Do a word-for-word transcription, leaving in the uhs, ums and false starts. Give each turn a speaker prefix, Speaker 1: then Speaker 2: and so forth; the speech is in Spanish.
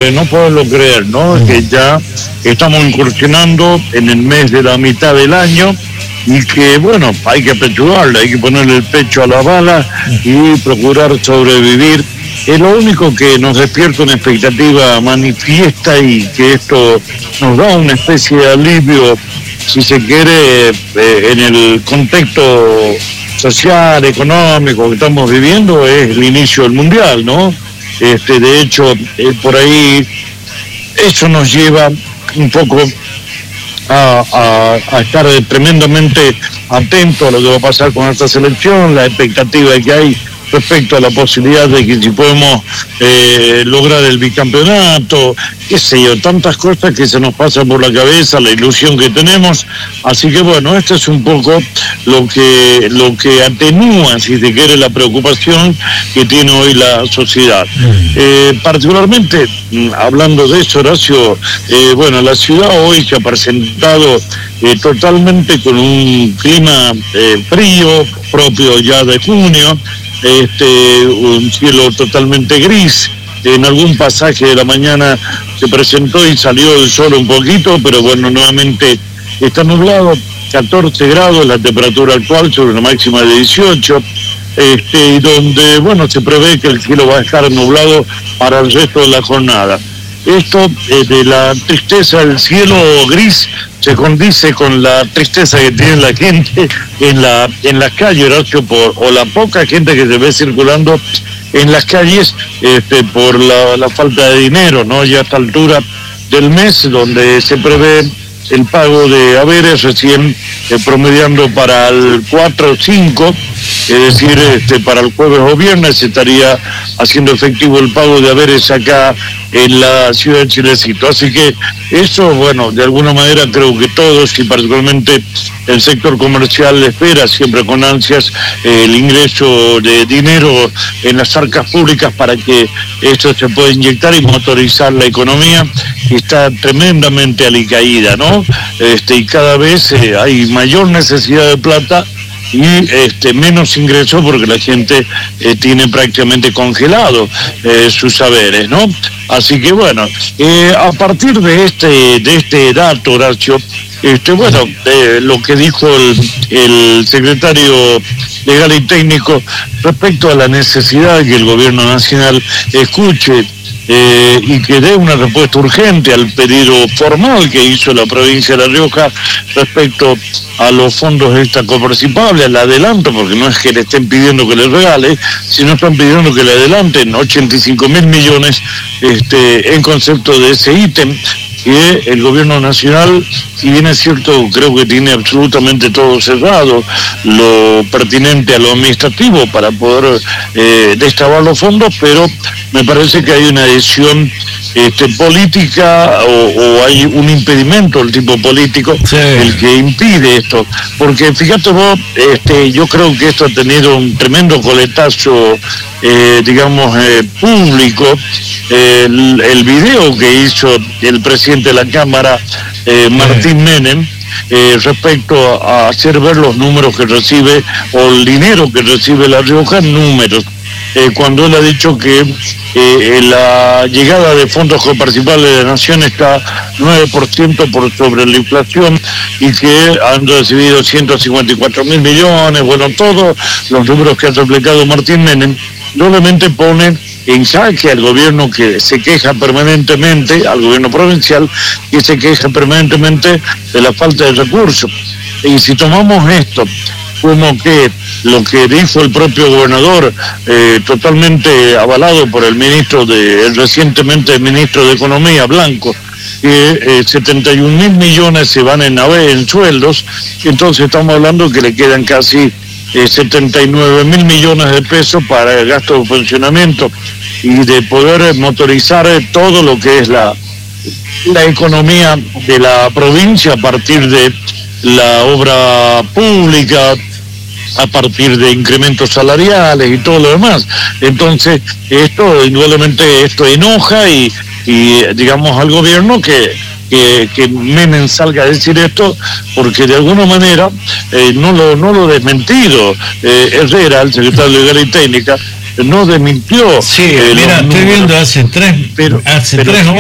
Speaker 1: de no poderlo creer, ¿no? Uh-huh. Que ya estamos incursionando en el mes de la mitad del año y que, bueno, hay que apechurrarle, hay que ponerle el pecho a la bala y procurar sobrevivir. Es lo único que nos despierta una expectativa manifiesta y que esto nos da una especie de alivio, si se quiere, eh, en el contexto social, económico que estamos viviendo, es el inicio del Mundial, ¿no? Este, de hecho, eh, por ahí eso nos lleva un poco a, a, a estar tremendamente atentos a lo que va a pasar con esta selección, la expectativa que hay respecto a la posibilidad de que si podemos eh, lograr el bicampeonato, qué sé yo, tantas cosas que se nos pasan por la cabeza, la ilusión que tenemos. Así que bueno, esto es un poco lo que lo que atenúa, si se quiere, la preocupación que tiene hoy la sociedad. Eh, particularmente, hablando de eso, Horacio, eh, bueno, la ciudad hoy se ha presentado eh, totalmente con un clima eh, frío, propio ya de junio, este un cielo totalmente gris. En algún pasaje de la mañana se presentó y salió el sol un poquito, pero bueno, nuevamente está nublado, catorce grados la temperatura actual sobre una máxima de dieciocho, este, y donde, bueno, se prevé que el cielo va a estar nublado para el resto de la jornada. Esto eh, de la tristeza del cielo gris se condice con la tristeza que tiene la gente en la en las calles, Horacio, por, o la poca gente que se ve circulando en las calles este, por la, la falta de dinero, ¿no? Ya a esta altura del mes, donde se prevé el pago de haberes recién eh, promediando para el cuatro o cinco, es decir, este, para el jueves o viernes se estaría haciendo efectivo el pago de haberes acá en la ciudad de Chilecito. Así que eso, bueno, de alguna manera creo que todos, y particularmente el sector comercial, espera siempre con ansias eh, el ingreso de dinero en las arcas públicas para que esto se pueda inyectar y motorizar la economía, que está tremendamente alicaída, ¿no? Este, y cada vez eh, hay mayor necesidad de plata y este menos ingresos porque la gente eh, tiene prácticamente congelado eh, sus saberes, ¿no? Así que bueno, eh, a partir de este de este dato, Horacio, este bueno, eh, lo que dijo el, el secretario legal y técnico respecto a la necesidad de que el gobierno nacional escuche Eh, y que dé una respuesta urgente al pedido formal que hizo la provincia de La Rioja respecto a los fondos esta coparticipable, al adelanto, porque no es que le estén pidiendo que le regale, sino están pidiendo que le adelanten ochenta y cinco mil millones este, en concepto de ese ítem, que el gobierno nacional, si bien es cierto, creo que tiene absolutamente todo cerrado, lo pertinente a lo administrativo para poder eh, destrabar los fondos, pero me parece que hay una decisión este, política o, o hay un impedimento del tipo político, sí, el que impide esto. Porque fíjate vos, este, yo creo que esto ha tenido un tremendo coletazo, eh, digamos, eh, público. El, el video que hizo el presidente de la Cámara, eh, Martín sí. Menem, eh, respecto a hacer ver los números que recibe o el dinero que recibe La Rioja, números. Eh, cuando él ha dicho que eh, la llegada de fondos coparticipables de la Nación está nueve por ciento por sobre la inflación y que han recibido ciento cincuenta y cuatro mil millones, bueno, todos los números que ha replicado Martín Menem, doblemente ponen en jaque al gobierno que se queja permanentemente, al gobierno provincial, que se queja permanentemente de la falta de recursos. Y si tomamos esto como que lo que dijo el propio gobernador, eh, totalmente avalado por el ministro de, el recientemente ministro de Economía, Blanco, que eh, setenta y un mil millones se van en, en sueldos, entonces estamos hablando que le quedan casi eh, setenta y nueve mil millones de pesos para el gasto de funcionamiento y de poder motorizar todo lo que es la, la economía de la provincia a partir de la obra pública, a partir de incrementos salariales y todo lo demás. Entonces, esto, indudablemente, esto enoja y, y digamos, al gobierno que, que, que Menem salga a decir esto, porque de alguna manera eh, no lo no lo desmentido. Eh, Herrera, el secretario de Legal y Técnica, no desmintió.
Speaker 2: Sí, eh, mira, estoy viendo hace tres,
Speaker 1: pero,
Speaker 2: hace
Speaker 1: pero,
Speaker 2: tres